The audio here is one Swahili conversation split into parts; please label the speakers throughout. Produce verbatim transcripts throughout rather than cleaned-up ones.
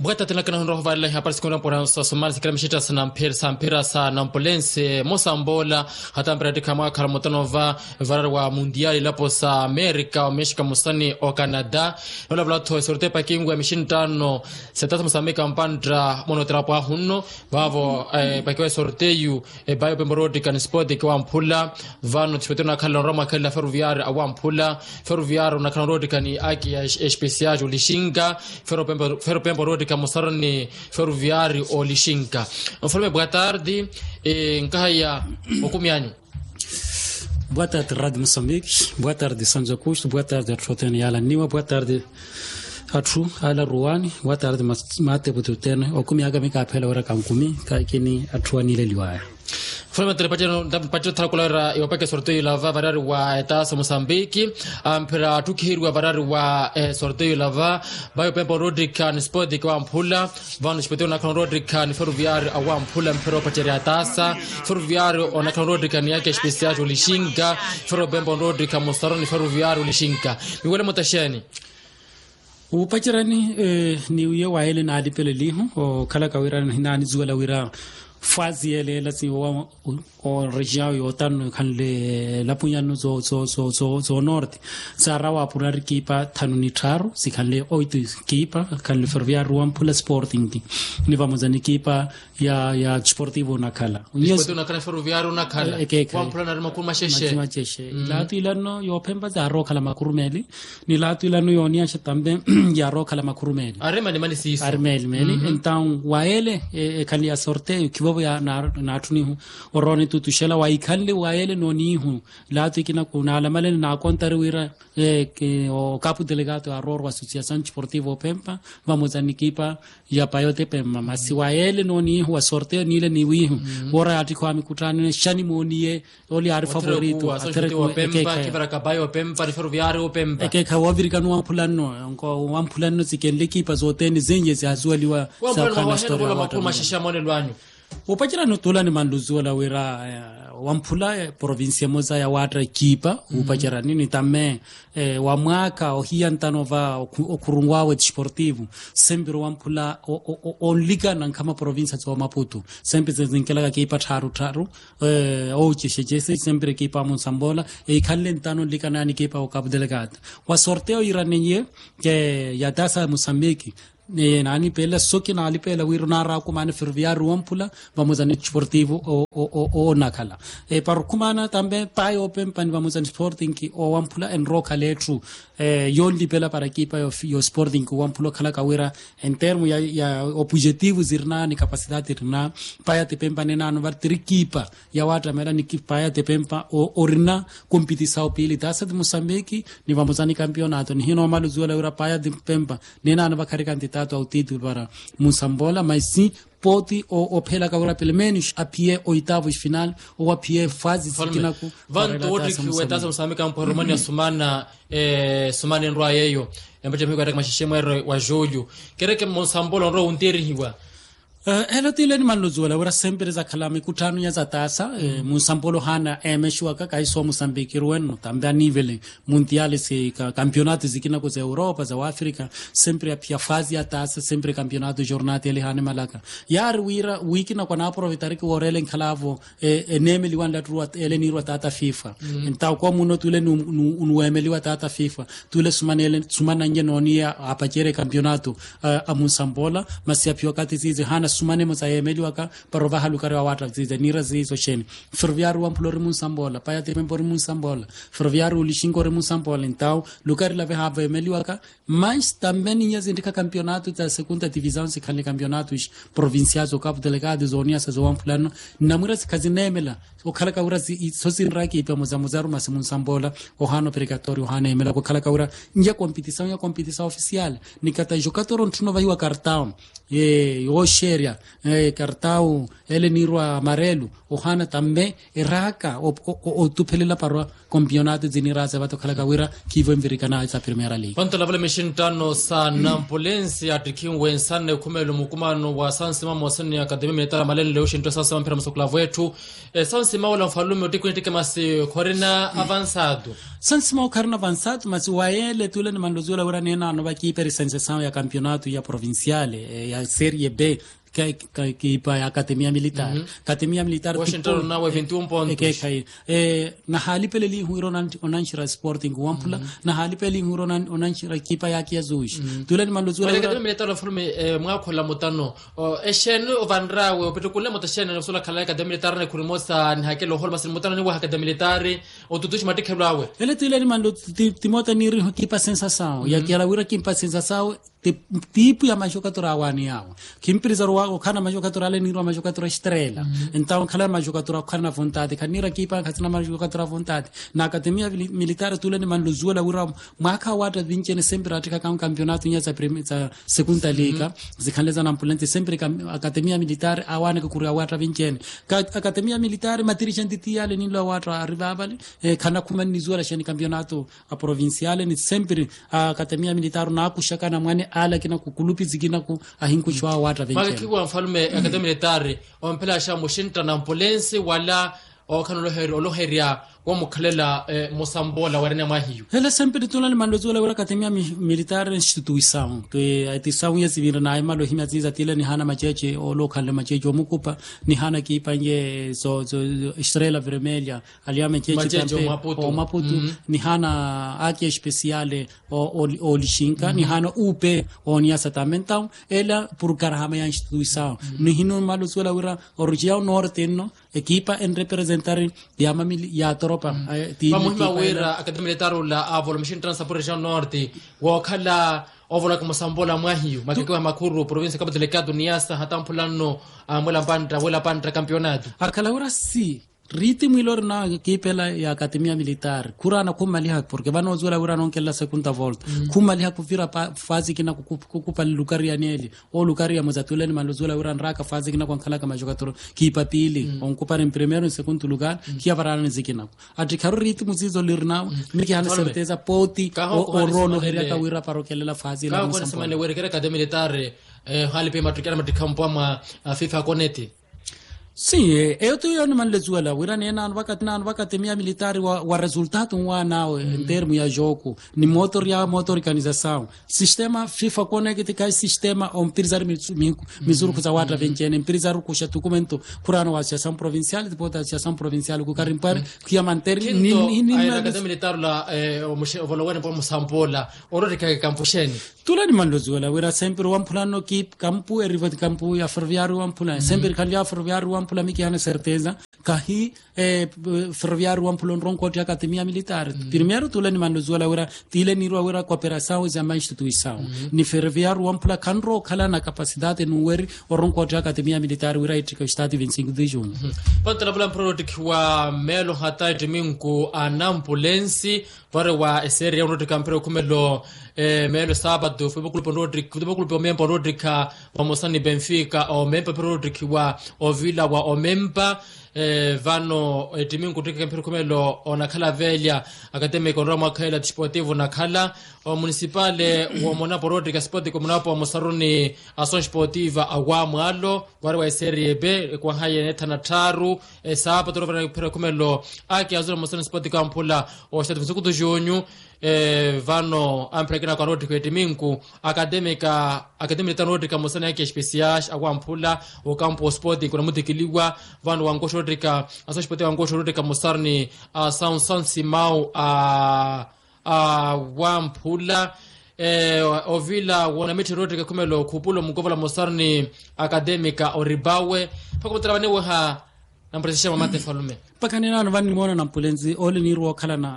Speaker 1: Bwata tena kana honro vale hapa siku na sa Somalia kila mshita sana mpira sa mpira sa Nampolense Mosambola hata mpira kama Karamotonova varar wa mundiali lapo sa Amerika wameshika musani o Canada wala blato sorte pa kingwa mishin tano setata musameka mpandra monotrapo hunno vavo eh, pa kwa sorteyu e bayo pemborodi kan sport kwa mpula vano tshwetona khala Roma khala Ferroviario awampula Ferroviario na kan rodi kan aki ya especial lishinga Ferro pembo Ferro pemborodi Musarani Ferroviario o Lishinka. Mfalme boa tarde e nkaya okumianyu.
Speaker 2: Boa tarde Rádio Moçambique, boa tarde Sanja Custo, boa tarde Trotene Ala Niwa, boa tarde Atru Ala Ruani, boa tarde Mate Bututene, okumiaga mika apela ora kankumi ka kini Atruani le liwaya.
Speaker 1: Fama telepatano da pacho trakulara iwapake sorteio lava varari wa etasa Mozambique ampera tukhiru varari wa eh, sorteio lava bayo pempo Rodrican sport kwa mpula vanu speteo na kan Rodrican Ferroviario awa mpula mpero pacheri atasa Ferroviario ona kan Rodrican yake special Lishinga Ferro pempo Rodrican Musaroni Ferroviario Lishinga miwele motasheni
Speaker 2: upachirani eh, ni uye waele na adipele lihu o kala kawira hinani zuela wira fazi ele la si o o região yo tan kanle la punyano zo zo zo zo zo norte sarawa punar kipa tanuni taro si kanle oito kipa kanle Ferroviario ampula Sporting ni vamos ani kipa ya ya Desportivo Nakala
Speaker 1: Desportivo Nakala Ferroviario Nakala ampula na makuru masheshe
Speaker 2: masheshe la tu ilano yo pemba za ro kala makurumeli ni la tu ilano yo niacha tambe ya ro kala makurumeli
Speaker 1: arema ni mali sisi
Speaker 2: armel meli então waele e kali ya sorteio kibobo ya na na tunihu oroni tutushela waikhanle waele nonihu latu kina kuna alamale na kontare wira e o capo delegado a Roro Associação Desportiva Pemba vamos a nikipa ya payote Pemba masi waele nonihu wa sorteio nile niwihu ora atiko mikutano shani monie oli ari favorito
Speaker 1: atreko Pemba kibara kabayo Pemba Ferroviario Pemba
Speaker 2: eke kawabirikano wampulano ngo wampulano zikenle kipa zote ni zenye ziazualiwa
Speaker 1: sa kana story wa makuru mashesha mone lwanyu
Speaker 2: upachira notula ni manduzo la wira uh, wampula provincia moza ya watra kipa mm -hmm. upachira nini tame eh, wa mwaka ohia ntanova okurungwa we Desportivo sempre wampula on liga nan kama provincia za Maputo sempre zinkela kipa tharu tharu eh o chishejese sempre kipa Mosambola e khalle ntano liga nani kipa o Cabo Delgado wa sorteo iranenye ke ya tasa Mozambique ne nani pela soki na alipela wiruna ra kumana Ferroviario wampula vamos a Desportivo o o o, o Nakala e par kumana tambe pai open pan vamos a Sporting ki o wampula en roka letru eh yondi pela para equipa yo, yo Sporting ko wampula kala kawira en termo ya ya objetivo zirna ni capacidade irna pai te pempa nena no vartri equipa ya wata mera ni pai te pempa o orina competição pili tasa de Moçambique ni vamos a ni campeonato ni hino malu zuela ura pai te pempa nena no bakari kantita ao título para Mosambola, mas sim pode o o pela agora pelo menos a pie oitavos final ou a pie fase sikina ku
Speaker 1: vanto outro que o etasa Moçambique um Romania sumana eh sumana en roayeyo embaje miko katika mashishemo wa julho kere ke Mosambola ro unteri hiwa
Speaker 2: Uh, elo tile ni manlozuela ura sempre za kala mikutano ya za tasa mm. eh, Mosambola hana emeshwa ka kai so Mozambique rueno tambe a nível mundial se ka campeonato zikina ko za Europa za Afrika sempre a pia fase ya tasa sempre campeonato jornada ele hana malaka yar wira wikina kwa na aproveitar que orele nkalavo eh, enemeli wanda tru ele ni ro tata FIFA mm. então como no tule no no emeli wa tata FIFA tule sumanele sumana ngenonia apachere campeonato uh, a Mosambola masia pio katizize hana sumane mo sayemeli waka parova halukare wa wata zize nira zizo sheni Ferroviario wampulori Mosambola paya te pempori Mosambola Ferroviario Lishingo re Mosambola então lukare la vehava emeli waka mas também ninha zindika campeonato da segunda divisão se kale campeonatos provinciais o Cabo Delgado zonia sa zo wampulano namura se kazinemela o kala kaura so sinraki ipe mozamozaro mas Mosambola o hano pregatório hana emela o kala kaura nja competição ya competição oficial nikata jogador ontuno vai wa cartão e o share Nigeria eh, kartau ele nirwa amarelo o hana tambe iraka o, o, o, o tupelela parwa campionato ziniraza bato khala ka wira kivo mvirikana sa Premier League
Speaker 1: panto la vale mishintano sa Nampolense atikiwe nsane kumelo mukumano wa Sansima Mosani Academy Militare Malele leo shinto sasa mpira msokulavu wetu e, Sansima wala mfalume utikunitike masi korina avanzado
Speaker 2: Sansima korina avanzado masi waele tule ni mandozula wira nena anova kiiperi sensação ya campeonato ya provinciale ya Serie B que que que para academia militar mm -hmm. academia militar
Speaker 1: Washington na vinte e um pontos
Speaker 2: que que eh na hali pele li huiro nan onanchira Sporting wampula mm -hmm. na hali pele huiro nan onanchira kipa yake yazush mm -hmm. tule ni mandozo
Speaker 1: la academia militar la forme mwakhola mutano eshene ovandrawe opetukule motashene no sola khala academia militar ne kurimosa ni hakelo holma sin mutano ni wa academia militar otutushi matikhelwawe
Speaker 2: ele tule ni mando timota ni ri kipa sensação yake la wira kipa sensação tipo ya majogadora wani yao kimpiriza ruwa kana majogadora ale niro majogadora estrela mm -hmm. então khala majogadora kana vontade kanira kipa kana majogadora vontade na academia militar tule ni manluzula wira mwaka wata vinchene sempre atika kam campeonato nya za premier za segunda liga mm -hmm. zikhanleza na Nampolense sempre academia militar awane kuria wata vinchene ka academia militar matirichan titiale ni lo wata arrivabale eh, kana kuma ni zuala sheni campeonato a provinciale ni sempre academia militar na kushaka na mwane ala kina kukulupi zikina ku ahinku chwa wata venchene
Speaker 1: maki kwa mfalume academia militare ompela sha mushinta Nampolense wala o kanolo heri oloheria wa mukhalela eh, Mosambola warene mahiyo
Speaker 2: hele sempre tuna ni mandozo la academia militar instituição to instituição ya civil na ai malo himya ziza tile ni hana macheche o local macheche o mukupa ni hana kipanje so so Estrela Vermelha ali macheche
Speaker 1: tampe
Speaker 2: o Maputo mm -hmm. ni hana aki especiale o o, o Lishinka mm -hmm. ni hana upe o ni asatamental ela por carhama ya instituição mm -hmm. ni hino malo sola wira origio norte no equipa en representar ya mamili ya tropa
Speaker 1: ti muhima wira academia militar la avolo mission transport region norte wa khala ovola como Sambola mwahiyo makiko makuru province kama delegado niasa hata mpulano amwela panta wela panta campeonato
Speaker 2: akala wira si ritmo ilor na kipela ya academia militar kurana kumaliha porque bana uzula wira non kella segunda volta mm. kumaliha kuvira fazi kina kukupa lukari ya neli o lukari ya mozatuleni maluzula wira nraka fazi kina kwa khala kama jogador kipa pili mm. on kupara en primeiro e segundo lugar mm. kia varana zikina atikaru ritmo zizo lirna mm. miki hana certeza poti o, o rolo heria ka wira parokelela fazi
Speaker 1: la msampo kwa semane wira kera academia militar eh, hali pe matrikana matrikampo ama FIFA Conete
Speaker 2: Sim, eu tenho uma lezuela, o iraniano não vai ter não vai ter minha militar o o resultado um ano em termos de jogo, ni motor ya motor organização, sistema FIFA Connect que é sistema um pirzar misuru kuza wata vencene, pirzar ku documento kurano associação provincial, depois da associação provincial ku karimpar que ia manter
Speaker 1: ni ni ni a academia militar la o volowene por Mosambola, oro que campusheni.
Speaker 2: Tula ni manlezuela, o era sempre o plano que campo e rival campo ya ferroviário o plano, sempre que ya ferroviário pula miki hana certeza kahi eh, ferroviário ampulo ronco de academia militar mm. primeiro tule ni mandozola ora tile ni ora cooperação za ma instituição mm. ni ferroviário ampula kanro kala na capacidade no weri o ronco de academia militar ora itika estado vinte e cinco de junho
Speaker 1: ponto la product wa melo hata domingo a Nampolense para wa serie no de campeão kumelo eh, melo sábado foi bokul Rodrick foi bokul mempo Rodrick wa Mosani Benfica o mempo Rodrick wa o Villa wa o mempa eh, vano eh, timingu kutika kampiro kumelo o nakhala velya academic on Roma khala desportivo nakhala o municipale wa Monapo Rodrick Sport ko Monapo Mosaruni ason sportiva agwa mwalo wari wa serie B kwa haye netana taru eh, sábado rovana kampiro kumelo aki azura Mosaruni Sport kampula o stade visukuto jonyu eh, vano amprekina kwa Rodrick timingu academica academic tan Rodrick Mosana yake special agwa mpula o campo sport kuna mutikiliwa vano wango Rodrick aso sportiva wango Rodrick Mosarni a São São Simão a a wampula eh o Villa wana miti Rodrick kumelo kupulo mkovola Mosarni academica oribawe pako trabanewe ha nampresisha mamate falume
Speaker 2: pakanina no vani mona Nampolense ole ni ro kala na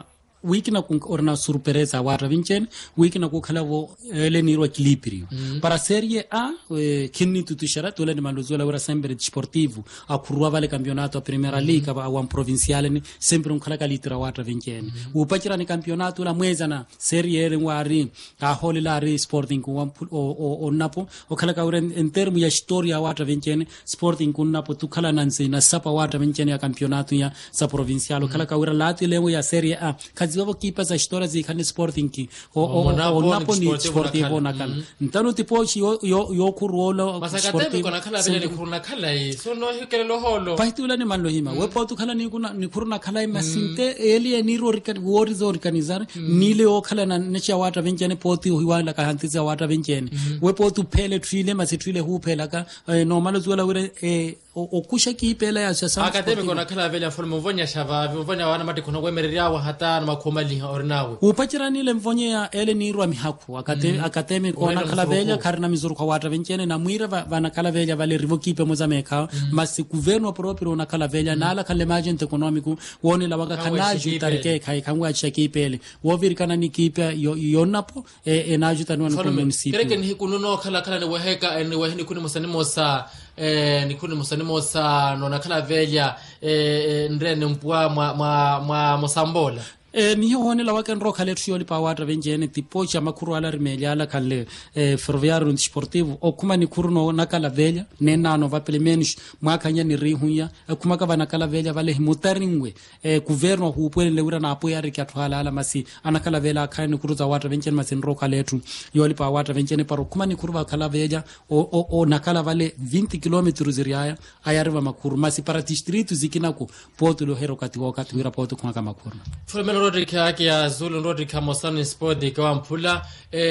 Speaker 2: wiki na ku orna surpresa watra vincen wiki na ku khala vo ele niro equilibrio mm. para serie A eh, kinni tutushara tole ni mandozola ora sempre sportivo a kurwa vale campionato a primera mm. liga a un provinciale ni sempre un khala kalitra watra vincen mm. upachira ni campionato la mweza na serie ele ngwari a holilari sporting ku o o, o napo o khala ka ora in termo ya storia watra vincen sporting ku napo tu khala nansi na sapa watra vincen ya campionato ya sa provinciale mm. khala ka ora lati lewo ya serie A kaziwa kipa za storia zi kan sporting ki o o, o, o napo ni sportivo na kala ntano tipochi yo yo, yo kurola
Speaker 1: sportivo na kala vile ni kuruna kala hii so no hikele lo holo
Speaker 2: paitula ni manlo hima mm. wepo tu kala ni kuna ni kuruna kala hii masinte mm. eli ni ro rikan wori zo rikanizar mm. nile o kala na necha wata vencene poti hiwala ka hantiza wata vencene mm. wepo tu pele trile masitrile hu pela ka eh, normalo zuela wire eh, o kusha ki pela ya sasa
Speaker 1: academico na kala vile formo vonya shava vonya wana mati kuna wemereria wa hata na makomali orinawe
Speaker 2: upachirani le mvonya ya ele ni ro mihaku akate mm. academico na kala vile karna mizuru kwa wata vencene na mwira vana kala vile vale rivokipe mozameka mm. masi governo proprio na kala vile mm. na ala kale magent economico woni la wanga kanaju tarike kai kangwa chaki pele wo virkana ni kipe yo yonapo e, e najuta no no municipio
Speaker 1: kereke ni kununo kala kala ni weheka ni wehini kuni musanimo sa eh ni kuni musanimo sa no na kala vile eh ndrene mpwa mwa mwa mwa Mosambola
Speaker 2: eh ni hone la wakan ro khale trioli pa watra venjene tipo cha makuru ala rimeliala kale eh ferroviario sportivo o kuma ni kurno nakala velha nenano va pelo menos mwakanya ni rihunya kuma ka bana kala velha vale mutaringwe eh governo hu pwele leura na apo yari kyatwala ala masi anakala velha khani kuruza watra venjene masin ro khale tu yoli pa watra venjene paro kuma ni kurva kala velha o o, o nakala vale vinte quilômetros riaya ayariva makuru masi para distrito zikinako poto lo hero kati wakati wira poto kuma kama makuru
Speaker 1: Rodrick aki ya Zulu Rodrick Mosani Sport kwa mpula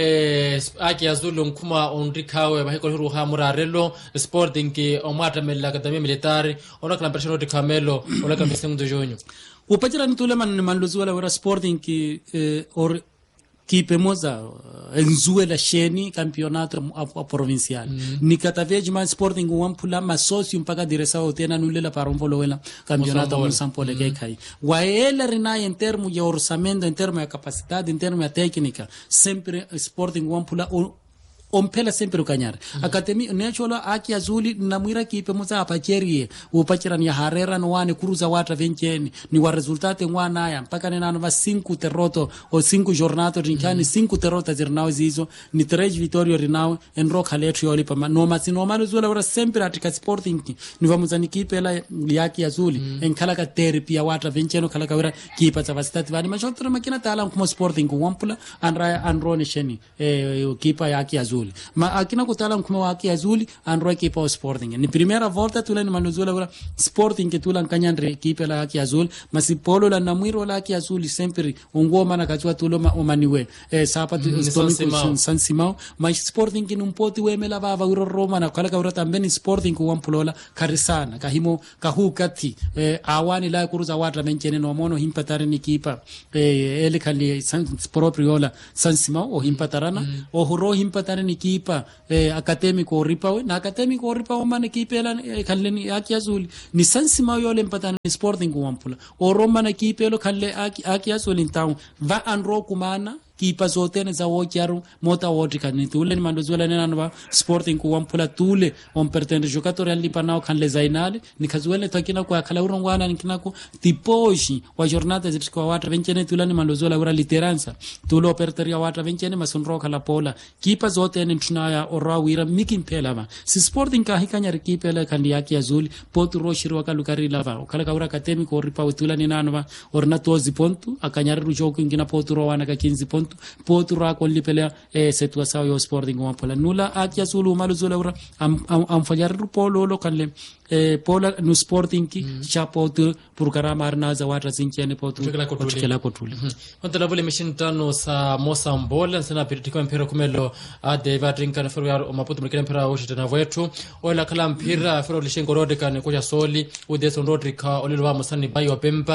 Speaker 1: eh aki ya Zulu nkuma onrikawe bahiko huru ha murarelo Sporting ki omata mela academia militari ona kala persona de Camelo ona kala misimu de jonyo
Speaker 2: upachira ntule man mandozu wala wera Sporting ki eh, or kipe moza enzuela sheni campionato a provincial mm. nikataveji man Sporting wampula masosi mpaka diresa otena nulela paromvolo wela campionato a Mosampole mm. kai waela rina en termo ya orçamento en termo ya capacidade en termo ya técnica sempre Sporting wampula o ompela sempre ukanyara mm. akatemi nechola aki azuli na mwira kipe muza apacherie upachira ni harera no wane kuruza wata venceni ni wa resultate ngwana ya mpaka nenano va cinco derroto o cinco jornato rinkani mm. cinco derrotas rinao zizo ni tres vittorio rinao en roka letri oli pa no masi no mano zula ora sempre atika Sporting ni vamuza ni kipe la yaki azuli mm. en kala ka therapy wata venceno kala ka ora kipa za vasitati vani mashotra makina tala kuma Sporting wampula anra anrone sheni e kipa yaki azuli ma akina kutala mkuma waki azuli andro equipa o Sporting ni primera volta tula ni manuzula ora Sporting ke tula nkanyandre equipa la yaki azul masi polo la namwiro la yaki azuli sempre ungoma na kachwa tulo ma omaniwe eh sapa mm, San, San Simao ma Sporting ki numpoti wemela baba uro Roma na kala ka ura tambeni Sporting ku wampulola karisana kahimo kahukati eh awani la kuruza watra menchene no mono himpatare ni kipa eh ele kali San proprio la San Simao o himpatarana mm. o horo himpatare ni kipa eh academico ripawe na academico ripawe mane kipela eh, kalleni aki azuli ni San Simao yole mpatana ni Sporting ku wampula o Roma na kipelo kalle aki aki azuli ntaw va anro kumana kipa zote za wokiaru mota woti kanini tule ni mandozola nena nwa Sporting ku wampula tule on pertende giocatori alipanao kan le zainale ni kazuele takina kwa kala urongwana nikinako tiposhi wa jornada zitiko watu vencene tule ni mandozola ura literanza tulo perteria watu vencene masonro kala pola kipa zote ni tunaya orwa wira mikimpela ma si Sporting ka hikanya rikipela kandi yaki azuli potu roshiro wakalukari lava kala kaura katemi ko ripa utula ni nanwa orna tozi pontu akanyari rujoku ngina potu rowana ka quinze pontu potu ra ko lipela e situação yo Sporting wa pola nula akia sulu malu zula ura am am, am fallar polo lo kanle e pola no Sporting ki mm. cha potu purkara marna za watra zinchene potu kila kotule onta la vole mission tano sa Mosambola sana piritiko mpira kumelo ade vatrinka na fero ya maputo mkile mpira wote na wetu ola kala mpira fero lishengo rode kan ko ya soli udeso rodrika olilwa musani bayo pempa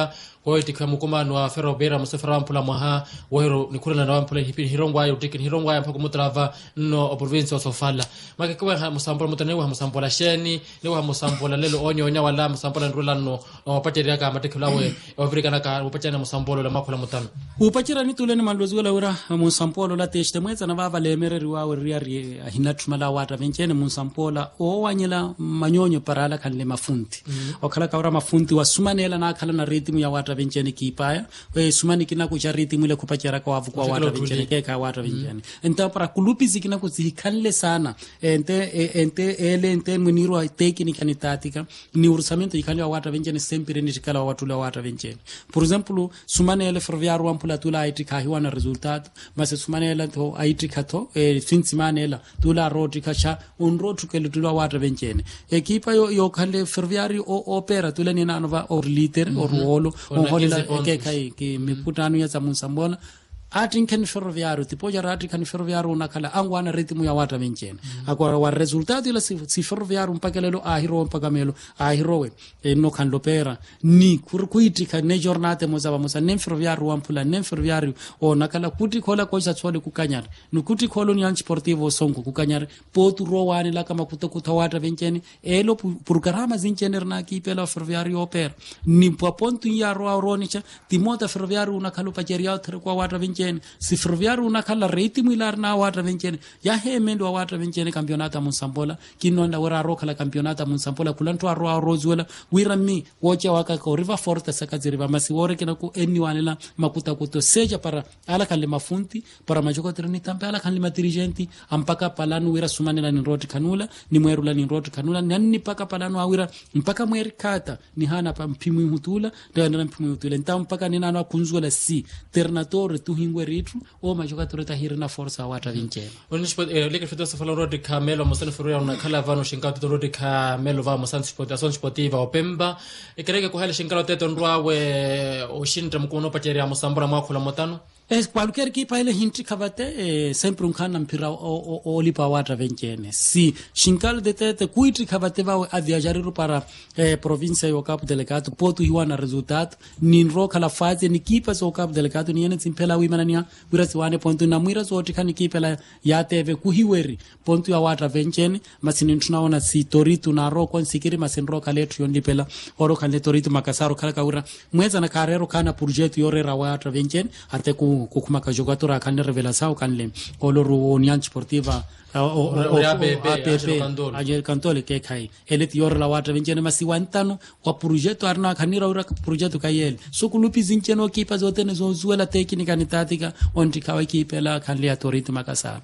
Speaker 1: poeti kama kumano wa Ferro Bera Musafara mpula mwaha wahero nikula na mpula hipi hirongwa ya utikin hirongwa ya mpaka mutrava no province of Sofala makikwa ha musambola mutanewa ha musambola sheni lewa ha musambola lelo onyo onya wala musambola ndrula no wapateri aka matekulawe Afrika naka upachana musambola la makula mutano
Speaker 2: upachira ni tuleni mandozi wala ura musambola la teshte mweza na baba lemereri wawe riari hinatumala wata venchene musambola o wanyela manyonyo parala kanle mafunti mm -hmm. okala kaura mafunti wa sumanela na akala na ritmu ya wata venchene kipaya we sumani kina kucha ritmu ile kupachara kwa wavu kwa wata venchene keka wata venchene mm -hmm. enta para kulupi zikina kuzikanle sana ente ente ele ente muniro teki ni kanitatika ni ursamento ikali wa wata venchene sempre ni tikala wa watu la wata venchene por exemplo sumanela ferroviario wa mpula tula aitika hiwa na resultat mase sumanela to aitika to e finsimanela tula roti kacha un rotu kele tula wata venchene ekipa yo yo kale ferroviario o opera tula ni nanova or liter or wolo o hola ke kai ki mikutano ya zamunsambona atin kan ferroviario tipo ja rati kan ferroviario nakala angwana ritmu ya wata venchene mm -hmm. akora wa resultado ila si, si ferroviario mpaka lelo ahiro mpaka melo ahirowe e no kan lopera ni kurkuitika ne giornate mozaba mosa nem ferroviario wampula nem ferroviario o nakala kuti kola koisa tsole kukanyar no kuti kolonial sportivo sonko kukanyar potu rowani la kama kutokuta wata venchene elo programa zinchene na kipela ferroviario opera ni po pontu ya ro ronicha timota ferroviario nakalo pajeria kwa wata venchene si ferroviario unakala reti mwilar na wata venchene ya hemendo wa wata venchene campionata munsambola kinonda wera roka la campionata munsambola kulanto aro rozuela wirami wocha waka ko river forte sakaziriva masiwore kina ku anyone la makuta kuto seja para ala kale mafunti para majoko treni tampe ala kale madirigenti ampaka palanu wira sumane la ni roti kanula ni mweru la ni roti kanula nani paka palanu awira mpaka mweri kata ni hana pa mpimu hutula ndio mpimu hutula ntam mpaka ni nana kunzuela si ternatore tu hingwe ritu o majoka toreta hirna forza wata vinchene
Speaker 1: onispo leke fito safala rodi kamelo mosana feruya una kala vano shinkatu rodi kamelo va mosana sportation sportiva opemba ikereke ko hale shinkalo teto ndwawe oshinta mkono pacheria mosambora mwakula motano
Speaker 2: es cualquier equipa ile hinti kabate eh, sempre un kana mpira o, o, o lipa wata venchene si shinkal de tete kuitri kabate va a viajar para eh, provincia yo capo delegato potu hiwana resultat ni roka la fase ni kipa so capo delegato ni ene simpela wi manania wirasi wane pontu na mwira so tikani kipela ya teve kuhiweri pontu ya wata venchene masini tunaona si toritu na ro kon sikiri masin roka letu yondi pela oro kan toritu makasaro kala kaura mweza na karero kana projet yore ra wata venchene ate ku kukuma ka jogatora kan revelação kan le oloru union sportiva o A P P ajer kantole ke kai elet yor la wata venchene masi wantano wa projeto arna kanira ura projeto kayel so kulupi zincheno kipa zote ne zozuela teknika nitatika onti kawa kipela kan le autorite makasar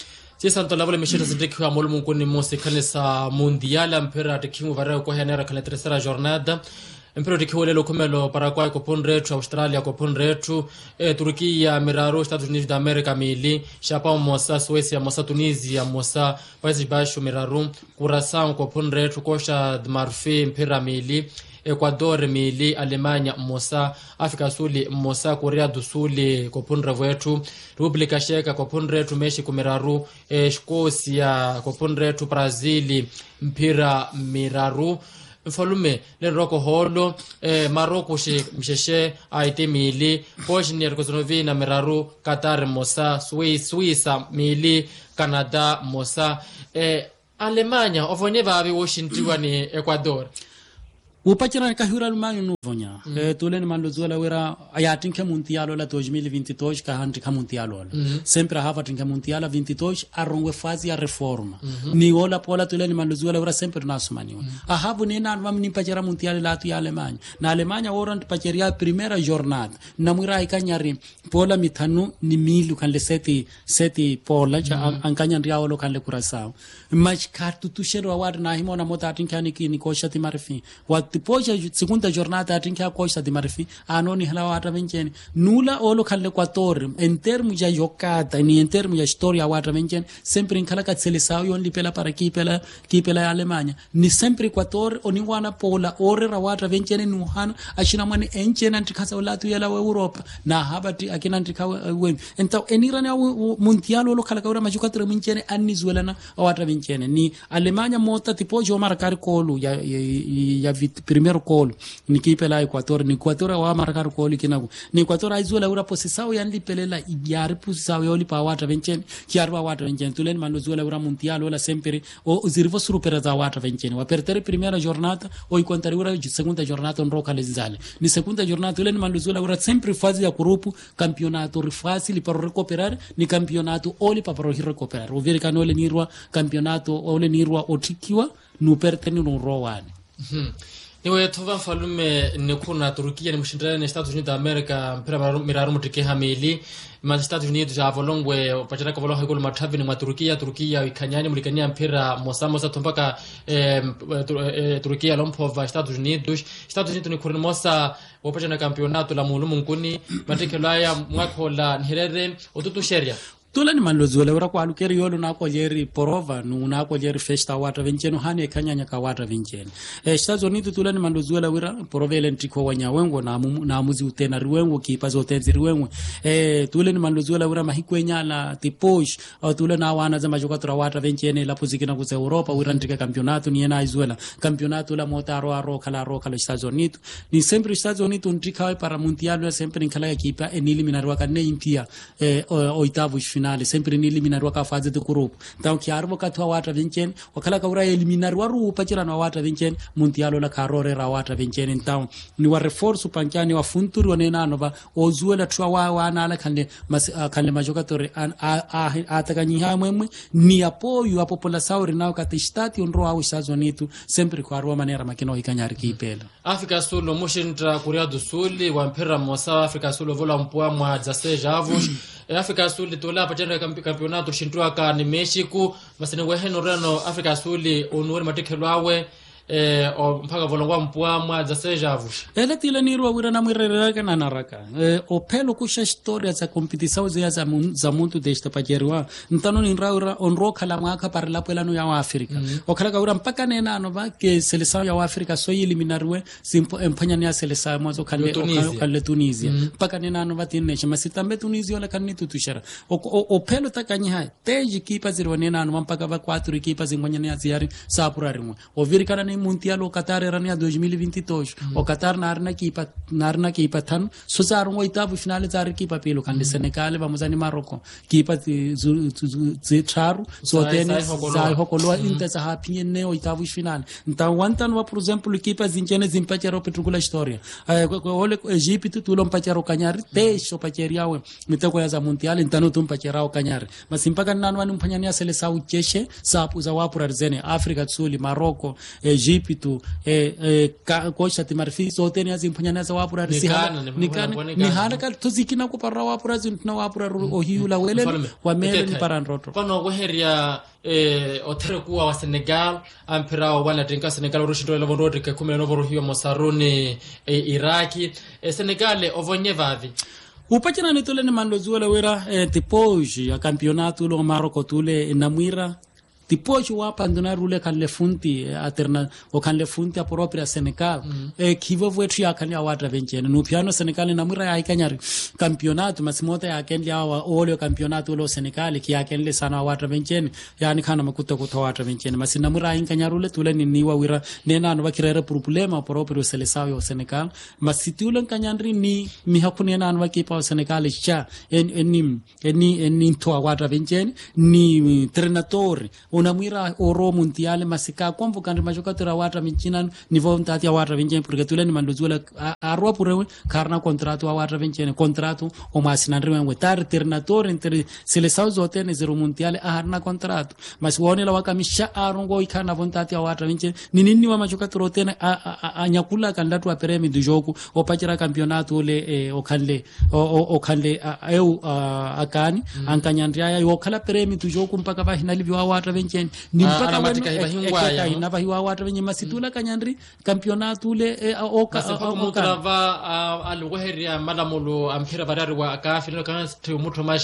Speaker 1: si santo la vole meshita zindiki wa molmu kuni mose kanisa mundial mpera tekimu vara ko hanera kan tercera jornada Impero de Kiolelo Comelo, Paraguay, Copon Retro, Australia, Copon Retro, e Turquia, Miraro, Estados Unidos da América, Mili, Japão, Moça, Suécia, Moça, Tunísia, Moça, Países Baixos, Miraro, Curaçao, Copon Retro, Costa de Marfim, Impera, Mili, Equador, Mili, Alemanha, Moça, África Sul, Moça, Coreia do Sul, Copon Retro, República Checa, Copon Retro, México, Miraro, Escócia, Copon Retro, Brasil, Impera, Miraro, Mfalume le roko holo eh, Maroko she msheshe aite mili Bosnia Herzegovina Miraru Qatar Mosa Swiss Suisa mili Canada Mosa eh, Alemanya ovoneva ave Washington ni Ecuador
Speaker 2: upachira ka hura almanyo no vonya mm. eh tulen mando zola wera ayatin ke mundialo la dois mil e vinte e dois ka hanti ka mundialo mm -hmm. sempre hava tin ka mundiala vinte e dois arongwe fase ya reforma mm -hmm. ni ola pola tulen mando zola wera sempre nasumani mm -hmm. ahabu ni nan mam ni pachira mundiala la tu ya Alemanya na Alemanya orant pachiria primera jornada na mwira ikanyari pola mitanu ni milu kan le seti seti pola cha mm -hmm. ankanya ndia olo kan le Curaçao match kartu tushero award na himona mota atin kani ni koshati marfi wa tipoja segunda jornada atinka Costa de Marfim anoni hala wata venchene nula olo kan l'Equator en termo ya jogada ni en termo ya historia wata venchene sempre in kala ka seleção yon lipela para kipela kipela Alemanya ni sempre Equator oni wana pola ore ra wata venchene nu han ashina mani enchena antikasa ulatu yala wa Europa na habati akina antika wen enta enira na mundial olo kala ka ura majuka tre venchene anni zuelana wata venchene ni Alemanya mota tipoja marcar kolu ya ya, ya vit primeiro colo ni kipe la Equator ni Equator wa marcar colo kinako ni Equator aizola ura posisao yanli pelela igyari posisao yoli pa wata vencen kiarwa wata vencen tulen mandozola ura mundial wala sempre o zirvo surupera za wata vencen wa per ter primeira jornada o encontrar ura segunda jornada onroka lezale ni segunda jornada tulen mandozola ura sempre fase ya grupo campeonato fácil para recuperar ni campeonato oli para recuperar o verika no le nirwa campeonato ole nirwa otikiwa no perteni no rowan
Speaker 1: mhm niwe tova falume ne kuna Turkia ni mshindana na Estados Unidos da America mpira miraru mutike hamili ma Estados Unidos ja volongwe pachana ka volongwe gol mathavi ni Turkia Turkia ikanyani mulikania mpira mosamo sa mpaka eh, Turkia lompova Estados Unidos Estados Unidos ni kurimosa wapachana campeonato la mulumu nkuni matike laya mwako la nherere otutu sheria
Speaker 2: tula ni manlozola ura kwa alukeri yolo na kwa jeri porova nu na kwa jeri festa wata vinceno hani kanyanya ka wata vinceno eh Estados Unidos tula ni manlozola ura porovele ntiko wanya wengo na amu, na amuzi utena riwengo kipa zote riwengo eh tula ni manlozola ura mahikwenya la tiposh au tula na wana za majokatora wata vinceno la pozikina ku Europa ura ntika campeonato ni ena izuela campeonato la motaro aro kala ro kala Estados Unidos ni sempre Estados Unidos ntika para mundial sempre nkala ya kipa eneliminarwa kanne impia eh oitavos finale sempre ni eliminarwa ka fase de group então que arbo ka twa wata vincen wakala ka ura eliminarwa ru pachira na wata vincen mundialo la karore ra wata vincen então ni wa reforço pankani wa funturi wanena nova ozuela twa wa wana ala kande kande majokatore a atakanyi hamwe ni apoio a população rinao ka testati onro au Estados Unidos sempre kwa arwa manera makino ikanyari kipela
Speaker 1: Afrika Sul mushintra Korea do Sul wa mpira mosa Afrika Sul vola mpwa mwa dix javos Afrika Sul tola pachana campeonato shintwa ka ni Mexico masene weheno reno Afrika Sul onwere matikhelwawe eh o mpaka volongwa mpwa mwa dix javos
Speaker 2: ele tile nirwa wira na mwirerera kana naraka eh o pelo kusha historia za competição za za za muntu desta pajerwa ntano ni raura onro khala mwaka par la pelano ya Afrika mm -hmm. o khala ka ura mpaka nena no ba ke seleção ya Afrika so eliminarwe simpo empanyani ya seleção mwazo kale kale Tunisia mpaka mm -hmm. nena no ba tinne chama sitambe Tunisia la kanni tutushara o, o, o pelo takanya teji kipa zirwa nena no mpaka ba quatro equipas zingwanyani ya ziari sapura rimwe o virikana ni mundial o Qatar era ni dois mil e vinte e dois mm -hmm. o Qatar narna kipa narna kipa tan so zaru oitavo final zari kipa pelo kan Senegal vamos ani Morocco kipa ze charu so tene sai hokolo inte za hapi ne oitavo final então wantan wa por exemplo kipa zinjene zimpachero petrukula historia ole Egypt tulo mpachero kanyari tesho pacheriawe miteko ya za mundial intano tumpachero kanyari masimpaka nanu ani mpanyani ya sele sau cheshe sapu za wapura rzene Afrika Kusini Morocco Egypto eh eh kocha timarfi so tene azimpanyana za wapura risihala nikana ni haraka tuzikina ku para wapura zintna wapura ohiula welele wa mele ni paranroto
Speaker 1: kono goheria eh oterekuwa wa Senegal ampira wala tinka Senegal rushindo la Rodrigue kumi na nane hiyo Mosaruni eh, Iraki eh, Senegal ovonye vavi
Speaker 2: upachana ni tole ni mandozuela wera eh, tipoji ya campeonato lo Marocco tule namwira tipochi wapa ndona rule kan le funti aterna o kan le funti a propria Senegal mm -hmm. e kivo vwetu ya kan ya wata vencene no piano Senegal na mura ya ikanyari campeonato masimota ya kan ya ole campeonato lo Senegal ki ya kan le sana wata vencene yani kana makuto ko wata vencene masina mura inkanyarule tule ni niwa wira nena no bakirere problema proprio seleção yo Senegal masitule kanyandri ni mi hakune na no kipa Senegal cha en enim eni eni to wata vencene ni trenatori unamwira oro mundial masika komvo kandi majokatora wata minchina nivo ntati ya wata vinjeni porque tuleni mandozuela arwa pure karna contrato wa wata vinjeni contrato o masinandri wenwe tar ternator entre seleção zote ne zero mundial aharna contrato mas wone la wakamisha arongo ikana vontati ya wata vinjeni ninini wa majokatora tena anyakula kandatu wa premi du jogo o pachira campeonato ole o kanle o kanle eu akani ankanyandria yo kala premi du jogo mpaka ba hinali wa wata vinjeni ni mpaka wani inaba hiwa watu wenye masitula kanyandri campeonato ule oka
Speaker 1: oka va algoheria madamulo ampira barari wa akafi no kan mutu masha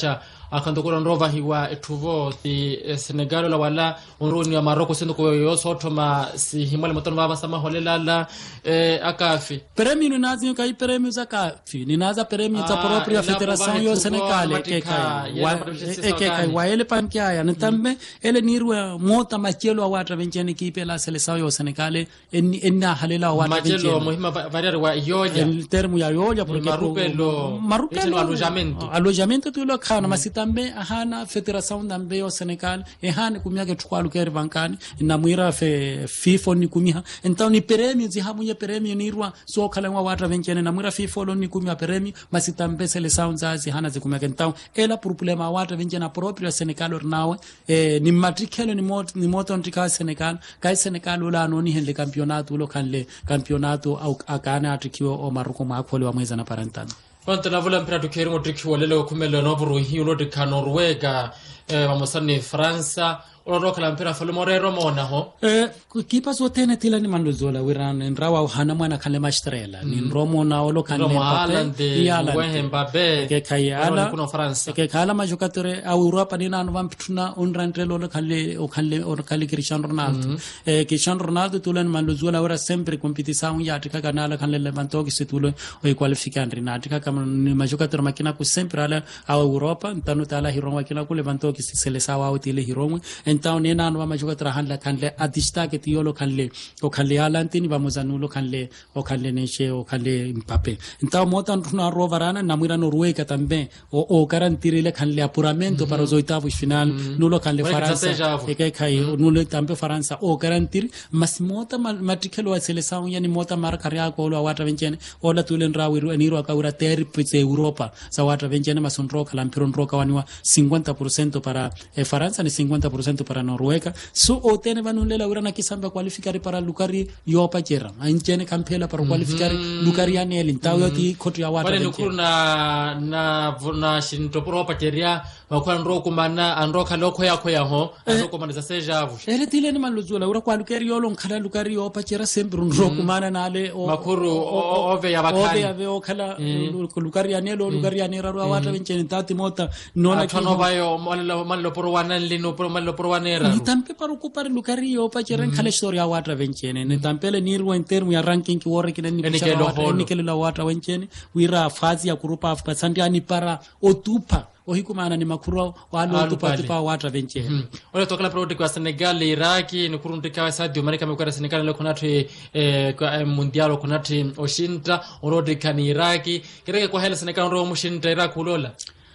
Speaker 1: akandokula ndova hiwa etuvo ti Senegal la wala onroni ya Maroko sendo ko yosoto ma si himole motono baba sama holela la eh, akafi
Speaker 2: premi ni nazi kai premi za kafi ni naza premi za
Speaker 1: Ah,
Speaker 2: propria
Speaker 1: ila
Speaker 2: federação
Speaker 1: kubahe
Speaker 2: yo
Speaker 1: tuvo
Speaker 2: Senegal
Speaker 1: matika,
Speaker 2: ke kai
Speaker 1: yele
Speaker 2: wa
Speaker 1: mabrishisi
Speaker 2: e ke kai
Speaker 1: sokani.
Speaker 2: wa ele pankia ni tambe ele nirwe mota machelo wa watra vencene kipe la seleção yo Senegal en enna halela wa watra
Speaker 1: majelo
Speaker 2: vencene
Speaker 1: muhima variare wa yoja
Speaker 2: el termo ya yoja porque
Speaker 1: marupelo
Speaker 2: marupelo
Speaker 1: alojamento
Speaker 2: alojamento tu lo kana masitambe hana federação ndambe yo Senegal e hana kumia ke tukwalu ke bankani na muira fe FIFA ni kumia então ni premi zi hamunye premi ni rwa so kala wa watra vencene na muira FIFA lo ni kumia premi masitambe seleção zazi hana zi kumia ke então ela por problema watra vencene proprio Senegal ornawe e ni matrikelo ni mot ni moto ntika Senegal kai Senegal la no ni hele campeonato lo kanle campeonato au akana atikiwa o Maroko makole wa mweza na parantana
Speaker 1: Quanto la vola imperato che erano tricky wale lo come lo novro hiuno de Norwega eh mamosani Franza o roka la impera falo morero mona ho
Speaker 2: eh kipa zote tila ni mandozola wiran nrawa hana mwana kale mastrela ni romo na olo kanle
Speaker 1: pape
Speaker 2: yala
Speaker 1: Mbappe
Speaker 2: ke kayala
Speaker 1: kuno France
Speaker 2: ke kala majokatore au Europa ni nan vamptuna on rantrelo lo kale o kale o kale Cristiano Ronaldo eh Cristiano Ronaldo tulan mandozola ora sempre competição ya tika kanala kanle levanto che situlo o qualificandri na tika kama ni majokatore makina ku sempre ala au Europa ntano tala hiro makina ku levanto che seleção au tile hiro então nena no majokatore hanla kanle adista ke tiolo kanle o kanle alantini vamos anulo kanle o kanle neche o kanle Mbappe então motan tuna rovarana namira Noruega também o o garantirile kanle apuramento para os oitavos final nulo kanle França e que kai nulo tambe França o garantir mas mota matrikelo wa seleção yani mota marca ria ko lo wata vencene o la tulen rawiru eniro akaura ter pite Europa sa wata vencene masonro kala ampiron roka waniwa cinquanta por cento para eh, França ni cinquanta por cento para Noruega so o tene vanulela urana kisamba qualificare para Lucari yopa chera ancene campela para qualificare Lucari anel intaw yoti kotu ya wata
Speaker 1: wale nukuru na na na shinto pro pateria wakwan roku mana anroka loko yako ya ho anroko mana seja avu
Speaker 2: ele tile ni maluzula ura kwa Lucari yolo nkala Lucari yopa chera sempre roku mana nale o
Speaker 1: makuru ove ya bakani
Speaker 2: ove ave o kala Lucari anel o Lucari anera ru wata vencene tati mota nona
Speaker 1: kino bayo mallo mallo pro wanan lino pro mallo pro wanera
Speaker 2: ni tampe para ocupare Lucari yopa chera nkala storia wata vencene ni tampele nirwa in termu ya ranking ki wore kinen ni
Speaker 1: Enikelo
Speaker 2: wata
Speaker 1: holo.
Speaker 2: enikelo la wata vencene wira fazi ya kurupa Afrika sandi ani para otupa ohikumana ni makuru walo otupa
Speaker 1: Alupali.
Speaker 2: tupa wata vencene
Speaker 1: ole tokala pro kwa Senegal Iraki ni kurunti kwa Sadio Mane kama kwa Senegal le kunati eh, kwa eh, mundial kunati oshinta orode kan Iraki kireke kwa hele Senegal ro mushinta Iraki ulola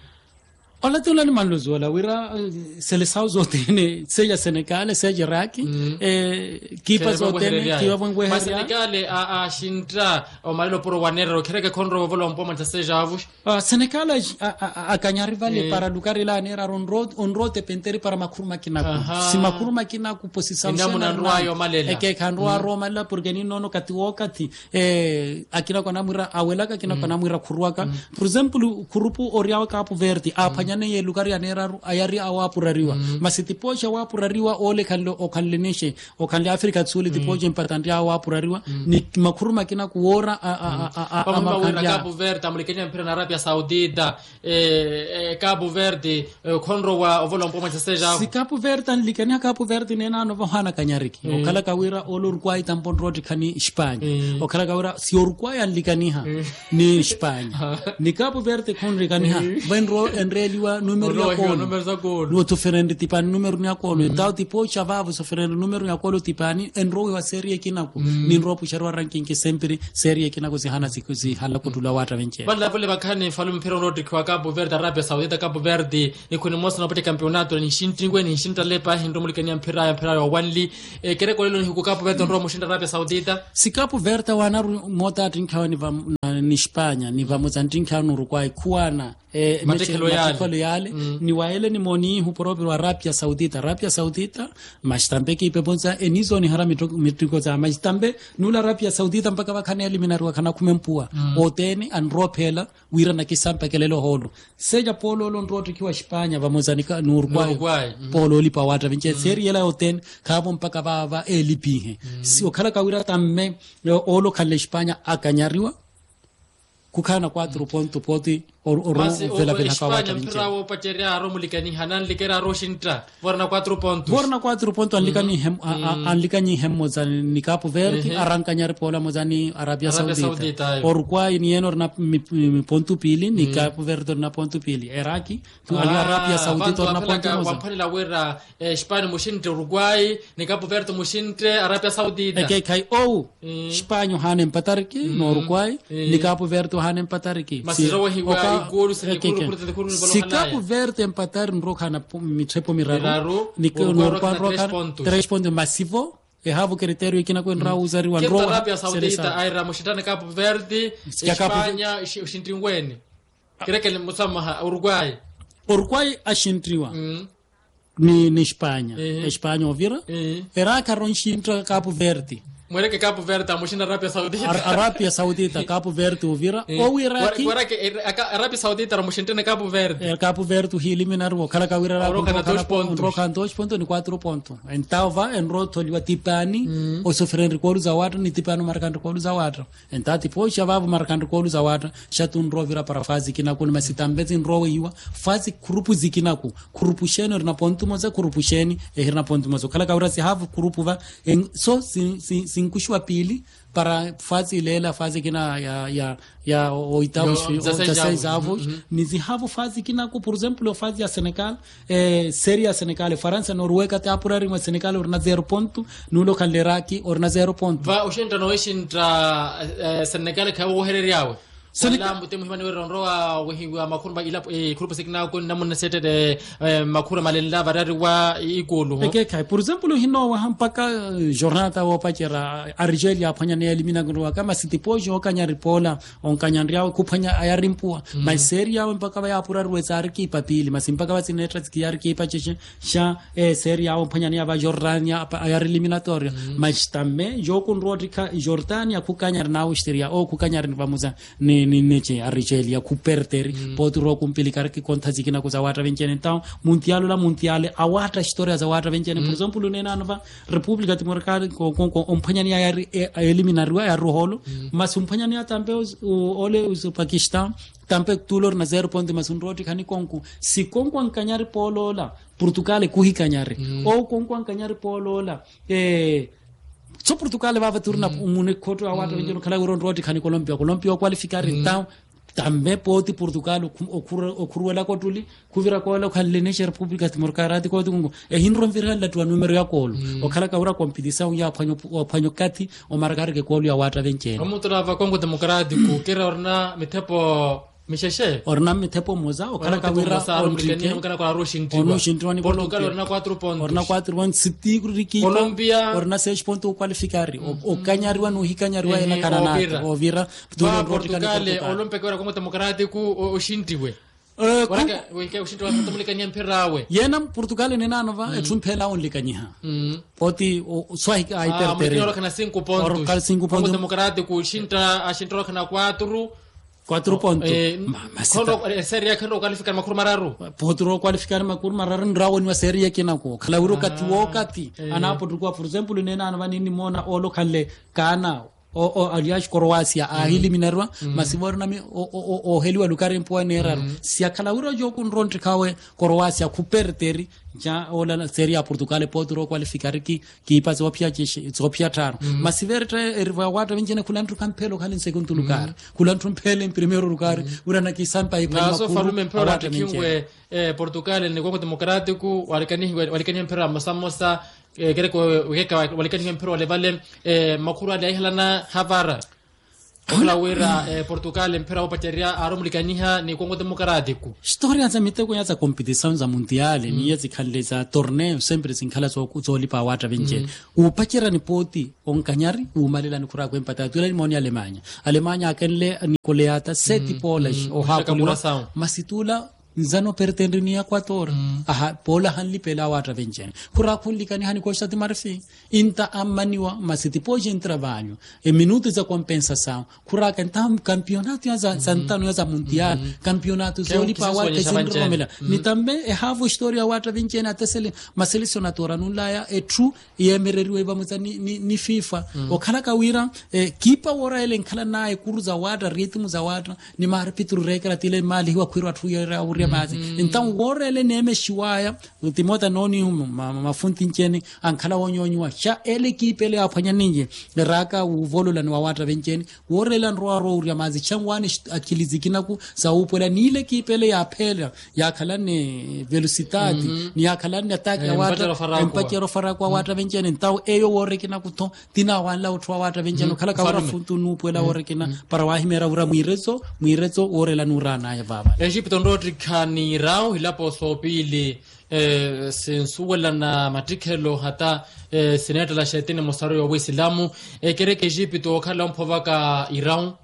Speaker 2: Ola tula ni manluzo la wira seleção zote ne seja Senegal seja Iraki eh kipa zote ne kiwa bongwe
Speaker 1: mas
Speaker 2: heria
Speaker 1: Senegal a a shinta o malilo pro wanero kireke konro volo mpoma taseja avu
Speaker 2: Uh, Senegal a ganhar rivale para lugar lá nera on road on road penteri para makuru makinaku
Speaker 1: Aha.
Speaker 2: si makuru makinaku posição
Speaker 1: Inamu na ruayo malela.
Speaker 2: e que kan rua Roma la porque ni nono kati wakati eh akina kona mura awela ka kina kona mura kuruaka por exemplo kurupu oriawa kapu verde apanya ne ye lugar ya nera ayari awa purariwa masiti pocha wa purariwa ole kanlo o kanleneshe o kanle Afrika tsuli tipoje importante awa purariwa ni makuru makinaku wora a a a a
Speaker 1: Kama wira
Speaker 2: amakanja
Speaker 1: Cabo Verde amulikenya mpira na Arabia Saudita eh, eh Cabo Verde eh, konro wa volo mpoma taseja avu
Speaker 2: si Capo Verde likania Capo Verde nena no vahana kanyariki mm. okala kawira ol Uruguay tampon rodi kani Spain mm. okala kawira si Uruguay an likaniha mm. ni Spain ni Capo Verde kon likaniha venro enreliwa numero ya kono
Speaker 1: numero za gol
Speaker 2: no to ferende tipani numero ya kono mm. tao tipo chavavo so ferende numero ya kono tipani enro wa serie kinako mm. ni nro pusharwa ranking ke sempre serie kinako si hana siku si hala kudula wata venche
Speaker 1: bala vile bakani falu mpira rodi kwa Cabo Verde Arabia Saudita Cabo Verde ni kuni mosa na pete campeonato ni shintingwe ni shinta lepa hindo mulikenya mpira ya mpira wa wanli eh, kere kwa lilo ni huku Cabo Verde ndo mushinda Arabia Saudita
Speaker 2: si Capo Verde wanaru mota tinkawa ni va ni Spanya ni va mozantinka no Uruguay kuana eh
Speaker 1: Matikelo yale.
Speaker 2: matikelo yale mm. ni waele ni moni hu proprio wa Arabia Saudita Arabia Saudita mashtambe ki pebonza enizo ni harami mitiko za mashtambe nula Arabia Saudita mpaka bakane eliminari wakana kumempua mm. oteni anropela wira na kisampa kelelo holo seja polo lo ndroti kiwa Spanya va mozanika no Uruguay,
Speaker 1: Uruguay. Mm.
Speaker 2: polo lipa wata vinche mm. seri yela oten kabo mpaka bava elipihe mm. si okala kawira tamme olo kale Spanya akanyariwa kukana quatro ponto poti o o
Speaker 1: Mas
Speaker 2: vela
Speaker 1: o
Speaker 2: vela ka wa
Speaker 1: Espanya mpira wo pateria aro mulikani hanan likera ro shintra vorna quatro pontos
Speaker 2: vorna quatro pontos an likani hem an likani hem mozani ni Capo Verde arrancanya ripola mozani Arabia Saudita Uruguay ni enor na ponto pili ni Capo Verde na ponto pili Iraki tu ali Arabia Saudita na ponto moza
Speaker 1: wapani la wera Espanya mushintre Uruguay ni Capo Verde mushintre Arabia Saudita
Speaker 2: ke kai o Espanya hanen patarki no Uruguay ni Capo Verde hanen patarki
Speaker 1: si
Speaker 2: si Capo Verde empatar no kana mitrepo miraro ni no Uruguay três pontos massivo e havo critério ikina ko nra usari wa
Speaker 1: ro Arabia Saudita ai ramushitana Capo Verde Espanya ushintringweni kireke musamaha Uruguay
Speaker 2: Uruguay ashintriwa ni ni Espanha Espanha ovira era caron shintra Capo Verde
Speaker 1: Mwere Capo Verde amushinda Arabia Saudita
Speaker 2: Arabia Saudita Capo Verde ovira ou Iraki
Speaker 1: Wara ke Arabia Saudita amushinda Capo Verde
Speaker 2: Capo Verde eliminar o kala kawira ra rokan dois pontos ni quatro pontos então vai en roto liwa tipani o sofrer recorde za watu ni tipano marcando recorde za watu então tipo já vai marcando recorde za watu chatun rovira para fase kina kuna masitambezi nrowe iwa fase grupo zikina ku grupo sheno na ponto moza grupo sheni e na ponto moza kala kawira si have grupo va so si si cinco pili para fase lela fase kina ya ya ya oitavos dezesseis avos nizi havo fase kina ku por exemplo fase ya Senegal eh série ya Senegal França Noruega te apurari ma Senegal orna zero ponto nulo Iraki orna zero ponto
Speaker 1: va ushinta no ishintra Senegal ka wo hereriawe Sala mutemu himani wera nroa wehiwa makuru ba ila e grupo sikna ko namuna sete de makuru malenda barari wa igolo
Speaker 2: eke kai por exemplo hino wa hampaka jornada wa pachera Argelia phanya ne elimina ngwa kama sitipojo okanya ripola onkanya nria kuphanya ayarimpua maiseria wa mpaka ya apura rwetsari ki papili masimpaka wa sinetra skiar ki pacheche sha e seria wa phanya ne ba Jordania ayar eliminatoria mastame jokun rodrika Jordania kukanya na Austria o kukanya rivamuza ni ni neche Argelia ku perteri mm. potro kumpilikar ki kontazi kina kuza wata vencene então mundial la mundial awata historia za wata vencene mm. por exemplo nena nova República Democrática ko ko ompanyani ya eliminarwa ya roholo mm. mas ompanyani ya tambe ole us Pakistan tampe tulor na zero point mas unroti kani konku si konku ankanyari polola Portugal kuhikanyari mm. o konku ankanyari polola eh so Portugal va turna umune koto awata venjeno kala uron roti khani Colombia Colombia qualificar então tambe poti Portugal okuruela kotuli kuvira kola khalle ne República Democrática ko tungo e hinro mvira la tuwa numero ya kolo okhala ka ura competição ya phanyo phanyo kati o margar ke kolo ya wata venjeno
Speaker 1: omutura va Congo Democrático kera orna metepo Misheshe
Speaker 2: orna metepo moza okhala ka wira
Speaker 1: onrike kana kwa Washington
Speaker 2: Washington
Speaker 1: Portugal orna quatro pontos
Speaker 2: orna quatro pontos sitigru riki
Speaker 1: Colombia
Speaker 2: orna seis pontos qualificari o kanyariwa no hikanyariwa ina kanana ovira
Speaker 1: Portugal Olympique ora Congo Democrático o shintiwe Waka weke ushinto wa tumulikania mpira we
Speaker 2: yena Portugal nena nova etumpela only kanyiha poti swahi ai pertere
Speaker 1: ora kana cinco pontos Congo Democrático ushinta ashinto kana quatro
Speaker 2: quatro pontos
Speaker 1: eh, kono serie kano qualificar makuru mararu
Speaker 2: potro qualificar makuru mararu ndrawo ni serie kinako kala uro kati wokati anapo tukwa for example nena anavani ni mona olo kale kana o o aliash Croatia a eliminarwa masibor na mi o o o heliwa lukare mpoa neraro si akala uro joku nronti kawe Croatia ku perteri ja ola serie a Portugal potro qualificar ki ki paso pia che zopia taro masivertre erva wata venjene kulantu kampelo kale segundo lugar kulantu mpele in primeiro lugar urana ki sampa i
Speaker 1: prima so falume mpora kingwe eh Portugal ni Congo Democrático walikani walikani mpera masamosa kere ko weka walikani mpera wale vale eh makuru ali halana havara Ola wera eh, Portugal mpira opateria aromulikaniha ni Congo Democrático
Speaker 2: historia za miteko ya za competição za mundial ni yezi khaleza torneo sempre sinkhala zo kuzoli pa wata venje upakira ni poti onkanyari umalela ni kura kwempata tula ni moni Alemanya Alemanya akenle ni koleata seti Polish o hakula masitula nzano pertendre ni Equator mm. aha pola hanli pela wata vencene kura kulikani hani costa de Marfim inta amaniwa masiti poje em trabalho e minutos za compensação kura cantam campeonato ya za santano ya za mundial mm -hmm. campeonato zoli pa wata sindromela mm -hmm. ni também e havo história wata vencene até sele ma selecionadora nulaya e true e mereriwe ba mutani ni, ni FIFA mm -hmm. okhala kawira e kipa wora ele nkhala nae kuruza wata ritmu za wata ni marpitru rekra tile mali wa kwirwa tu ya uri mazi mm -hmm. então wora ele neme shiwaya utimota noni mafunti ncheni ankhala wonyonywa cha ele kipa ele aphanya ninje raka uvolula ni wata vencene wora ele nro ro uri mazi changwane akilizikina ku za upola ni ile kipa ele ya phela ya khala ne velocidade mm -hmm. ni ya khala ne attack ya wata empakero fara kwa wata vencene então eyo wora kina kuto tina wala utwa wata vencene khala ka wora funtu nu pola wora kina para wahimera ura muirezo muirezo wora la nurana ya baba
Speaker 1: Egypt ndotri khani rao hilapo sopili eh sensuwela na matikelo hata eh, seneta la shetini mosaro wa Islamu eh, kereke Egypt okhala mphovaka irao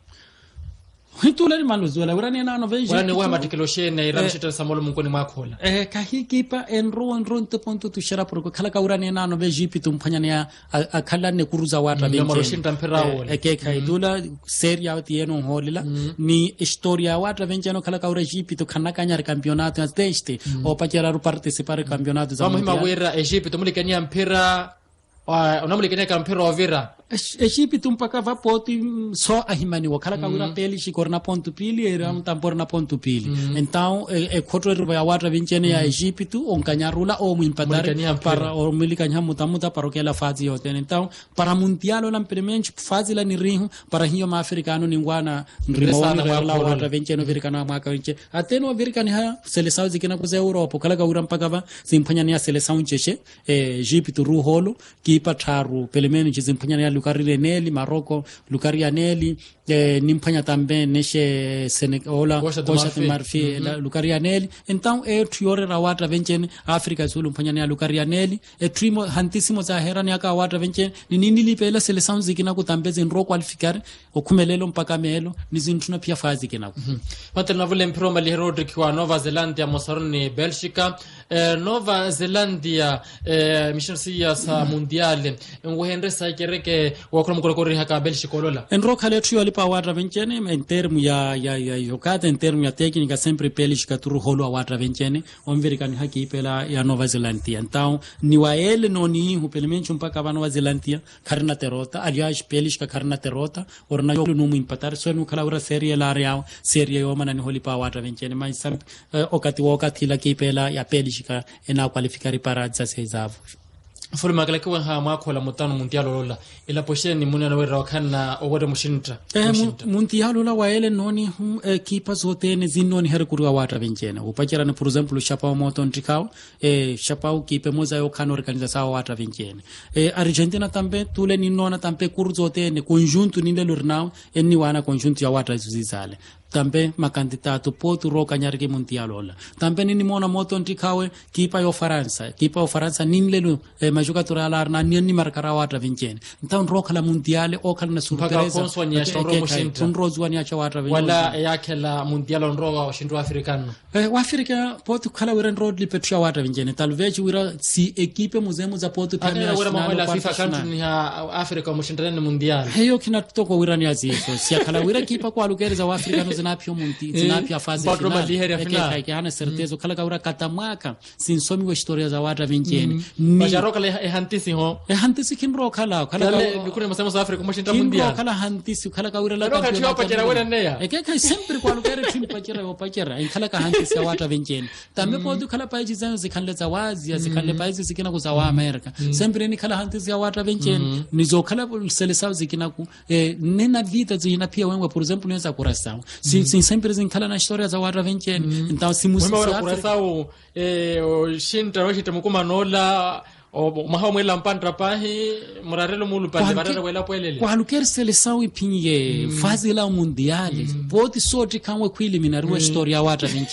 Speaker 2: hitula ni maluzuela urani na noveji
Speaker 1: urani wa matikelo shene irao shita samolo mungoni mwakhola
Speaker 2: eh kahikipa enro enro nteponto tushara proko khala ka urani na noveji pitu mphanya ne akhala ne kuruza wata benje
Speaker 1: maro shinta mperawo
Speaker 2: eh ke kaidula seria utieno holila ni historia wata benje no khala ka uraji pitu khana kanyar campeonato as deste o pakera ru participar campeonato za
Speaker 1: muhima wera Egypt mulikania mpira unamulikania kampira ovira
Speaker 2: Egypt mpaka va poti só ahimani wakala ka ura peli shikor na ponto pili era um tambor na ponto pili então e khotro ru ya wata vincene ya Egypt onkanyarula o muimpatare para o milikanya mutamuta para que ela faz yote então para mundial la implemento faz la nirihu para hiyo ma africano ningwana ndrimona la wata vincene virikana maka vince ateno virikani ha seleção zikina ku za Europa kala ka ura mpaka va simphanya ya seleção cheche Egypt ru holo ki patharu pelemeni chizimphanya Lukari Neli Marocco Lukari Neli eh, nimphanya tambe neshe Senegal Costa de Marfim mm -hmm. Lukari Neli então e triore rawata vencene Africa zulu mphanya ne Lukari Neli e trimo hantisimo za herani aka wata vencene ni nini lipela seleção zikina ku tambe zinro qualificar okhumelelo mpaka melo ni zintuna pia fazi kina ku
Speaker 1: patela vule mpiroma li Rodrick wa Nova Zelandia mosaroni Belgica eh, Nova Zelandia eh, missionsia sa mundial ngohendre sa kereke wakrom kolokori haka Belgica kolola
Speaker 2: enro khale trio lipa wata vencene en termo ya ya ya yokata en termo ya técnica sempre Belgica turu holo wata vencene onverikani haki pela ya Nova Zelandia então ni wa ele noni hu pelemente mpaka va Nova Zelandia karna terota aliás Belgica karna terota orna yo no muimpatar so no kala ura serie la real serie yo mana ni holipa wata vencene mas sempre uh, okati wakati la kipela ya Belgica ena qualificare para dezasseis
Speaker 1: furi makala kwa ha makhola mutano mundialo lola ila posheni munana wera wakana owore mushinta
Speaker 2: eh mundialo la waele noni hu equipa zote ne zinoni her kurwa wata vencene upachera ne por exemplo Chapao Moton Tricao eh Chapao kipe moza yo kan organização wata vencene eh Argentina tambe tule ni nona tambe kurzote ne conjunto ni lornao enni wana conjunto ya wata zizale tambe makandidato potu roka nyarge mundial ola tambe ni mona Moton Tricao kipa yo Faransa kipa yo Faransa ninlelu eh, majogador alar na ni marcara wata vencene então roka la mundial o kala na surpresa
Speaker 1: con
Speaker 2: rozwani ya wata vencene
Speaker 1: wala yake la mundial onro wa shindu africano
Speaker 2: eh wa Afrika potu kala wira road li petria wata vencene talvez wira si equipe muzemu za potu
Speaker 1: pia wira mawala FIFA country ya Afrika mushindane mundial
Speaker 2: heyo kina toko wira ni azizo si kala wira kipa kwa lugereza wa africano zinapio munti zinapia fazi finale ke hana certeza kala ka wira katamaka sinsomi wa historia za wata vencene
Speaker 1: bajaroka le hantisi ho
Speaker 2: e hantisi kinro kala kala
Speaker 1: bikune masemo za Afrika mushinda mundial
Speaker 2: kala hantisi kala ka wira la
Speaker 1: ka tiwa pachera wira neya
Speaker 2: e ke kai sempre kwa lugere tim pachera yo pachera in kala ka hantisi ya wata vencene tambe podu kala paiji zanzo zikanle za wazi zikanle paiji zikina ku za wa America sempre ni kala hantisi ya wata vencene nizo kala seleção zikina ku nena vita zina pia wenga por exemplo nessa coração si si sempre zin kala na história za wata vencene então si
Speaker 1: musisa coração eh o shinta roshi temukuma nola o maha mwela mpandra pahi murarelo mulu pande barara wela poelele
Speaker 2: kwa luker seleção ipinye fase la mundial pode sorte kanwe kwili minarua história wata vencene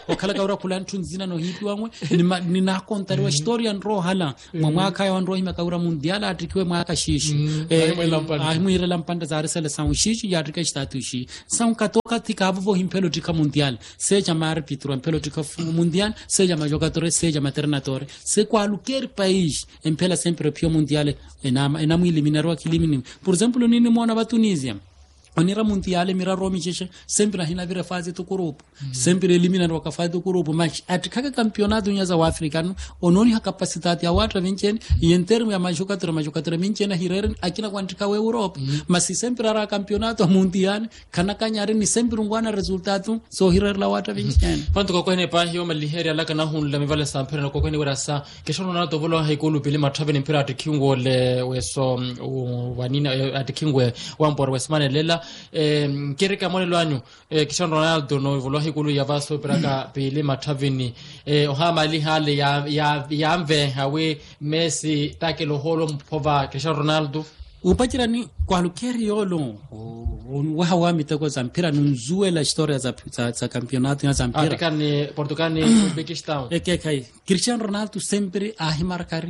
Speaker 2: okhala kaura kula ntunzina no hipi wamwe ni na kontari wa historia nro hala mwa mwaka ya nro hima kaura mundial atrikiwe mwaka shishi eh muire lampanda za resele sa shishi ya atrika statu shi sa katoka tika avo himpelo tika mundial seja mar pitro mpelo tika mundial seja ma giocatore seja maternatore se qualquer país impela sempre pio mundial enama enamu eliminarwa kilimini por exemplo nini mona ba Tunisia onira mundiale mira romi cheshe sempre hina vira fase to grupo sempre elimina no fase do grupo mas atikaka campeonato nyaza wa africano ononi ha capacidade ya watu vinchen em termo ya majocatora majocatora minchen hireren akina kwantika we Europa mas sempre ara campeonato mundial kana kanyare ni sempre ngwana resultado so hirer la watu vinchen
Speaker 1: panto ko kwene pa hiyo maliheria la kana hun la mivale sampere no ko kwene werasa keshono na to volo haikulu pili mathaveni mpira atikingo le weso wanina atikingwe wampor wesmane lela eh kereka mole lwanyu eh Cristiano Ronaldo no volo hikulu ya vaso peraka pele mathaveni eh ohamali hale ya ya yamve hawe Messi takelo holo mpova Cristiano Ronaldo
Speaker 2: upachirani kwa lukeri yolo wa hawa mitego za mpira nunzue la historia za za, za campeonato za mpira
Speaker 1: atikani Portugal ni Uzbekistan
Speaker 2: eke kai Cristiano Ronaldo sempre ahimarkari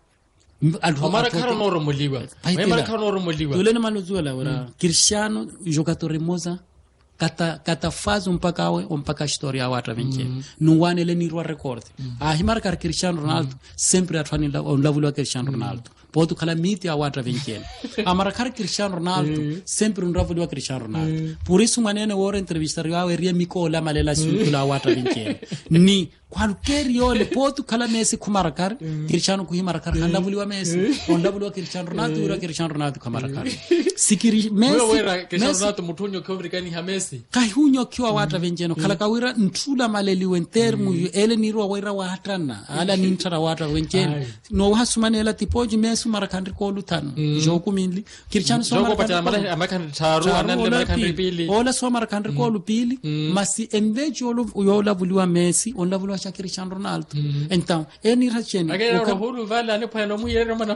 Speaker 1: Omar Caro no romuliwa. Omar Caro no romuliwa.
Speaker 2: Tulene maluzuela ora. Cristiano jogador moza kata kata faz mpaka awe mpaka historia watu wengi. Nuwane le nirwa record. Ah himarka Cristiano Ronaldo sempre atfani la onlavulo Cristiano Ronaldo. Potu kala miti ya watu wengi. Amarakar Cristiano Ronaldo sempre onlavulo Cristiano Ronaldo. Por isso manene wora entrevistar yawe ria Mikola malela sula watu wengi. Ni qualquer yole potu kala Messi kumarakar Cristiano kuhimarakar onlavulo Messi onlavulo Cristiano Ronaldo ura Cristiano Ronaldo kumarakar. Sikiri Messi
Speaker 1: Cristiano Ronaldo mutunyo kovrikani ha Messi
Speaker 2: kai hunyo kiwa watu wengi no kala kawira ntula maleliwe termu ele nirwa wira watana ala nintara watu wengi no hasumane la tipoji Messi marakandri ko lutano joku minli Cristiano so
Speaker 1: marakandri marakandri taru anale marakandri pili
Speaker 2: ola so marakandri ko lupili masi embeji olo yola vuliwa Messi on la vuliwa cha Cristiano Ronaldo então eni racheni
Speaker 1: agora hulu vale ale pa no muyere mana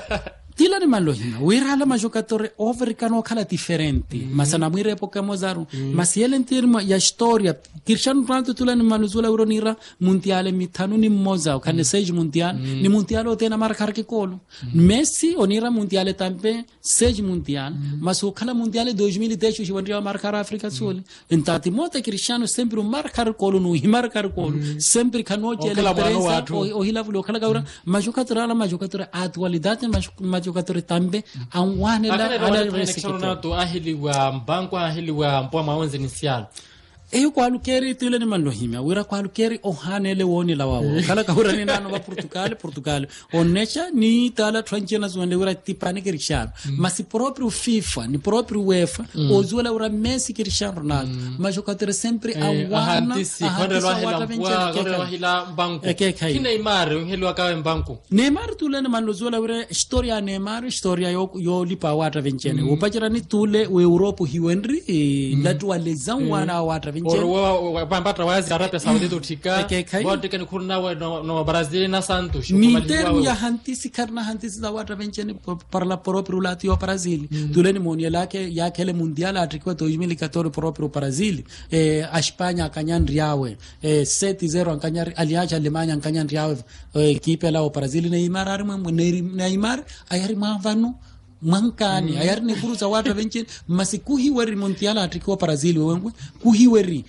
Speaker 2: tila ni malohina wira la majocatori africano kala differenti mm. masana mwire epoca mozaro mm. masiele ntirma ya historia Cristiano Ronaldo tula ni manuzula uronira mundiale mitanu ni moza kane mm. seji mundial mm. ni mundial otena marcar ke kolo mm. Messi onira mundiale tambe seji mundial mm. maso kala mundiale dois mil e dez jiwandia marcar Africa Sul entati mota Cristiano sempre marcar kolo no marcar kolo mm. sempre kanoje ele presa o hilavulo kala gaura mm. majocatora la majocatora atualidade jogador tambe anwane la ala
Speaker 1: Ronaldo ahili wa mbango ahili wa mpwa maonzi inicial
Speaker 2: eyo kwa lukeri tule ni manlohimia wira kwa lukeri ohanele woni la wawo kala kaura ni nano wa Portugal Portugal onecha ni tala tranchena zwande wira tipani Cristiano mm. masi proprio FIFA ni proprio UEFA mm. ozuela wira Messi Cristiano Ronaldo mm. ma jogador sempre eh, awana
Speaker 1: ahantisi kwanda lwa hila mpwa kwanda lwa hila mbango kina Neymar hilo akawe mbango
Speaker 2: Neymar tule ni manlozuela wira historia Neymar historia yo yo lipa wata vencene mm. upachira ni tule we Europe hiwenri e, mm. latu walezan mm. wana wata
Speaker 1: Or pambata wazi Arabia Saudita utika wote ni kurna wa no Brazil na Santos
Speaker 2: ni termo ya hantisi karna hantisi za watu vencene parla proprio latio Brazil tuleni monia lake ya kele mundial atrikwa dois mil e quatorze proprio Brazil eh Espanya kanyandri yawe eh sete zero kanyari aliacha Alemanya kanyandri yawe equipe la Brazil Neymar arimo Neymar ayari mavano mankani mm. ayar ne furuza watu venche masikuhi weri mondial atrikwa Brazil wengwe kuhi weri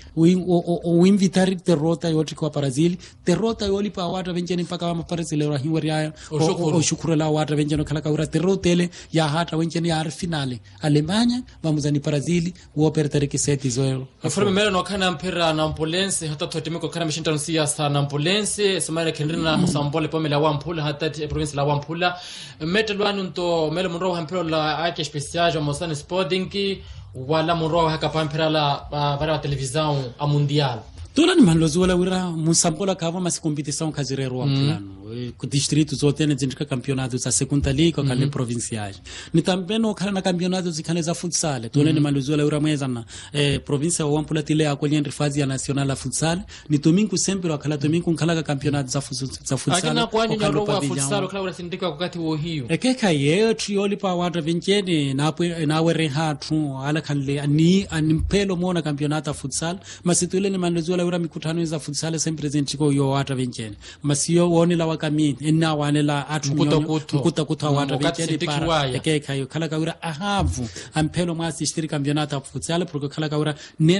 Speaker 2: o invitari derrota yotrikwa Brazil derrota yoli pa watu venche mpaka wa Brazil wa hiweri ya o shukuru la watu venche no kala kaura derrotele ya hata venche ni ar finale Alemanya vamuzani Brazil wo pertere ki seti zero
Speaker 1: afurme mero no kana mpira na Ampolense hata totemeko kana mishinta nsia sana Ampolense semana kendrina musambole pomela wa Ampula hata province la wa Ampula metelwanu nto mele mro mpira la ake especial jo Mosane Sporting wala mro haka pampira la vara televisão a mundial
Speaker 2: tola ni manlozi wala wira musambola kava mas competição kazirero wa plano ku distritos zote zindika campeonato za segunda liga mm. kale provinciais ni tambeno kala na campeonato zikane za futsal tola ni manlozi wala wira mweza na eh, provincia wa Ampula tile akolyen fase ya nacional la futsal ni domingo sempre wakala domingo kala campeonato za za futsal
Speaker 1: akina kwani nyoro wa futsal kala wira sindika wakati wo hiyo
Speaker 2: ekeka ye trioli pa wata vincene na na were hatu ala kanle ani animpelo mona campeonato futsal masitule ni manlozi wala ura mikutano za futsal sempre zentiko yo wata vencene masiyo woni la wakamini enna wanela atu
Speaker 1: mkuta
Speaker 2: kuta wata vencene para yake kayo kala ka ura ahavu ampelo mwasi shiri campeonato futsal porque kala ka ura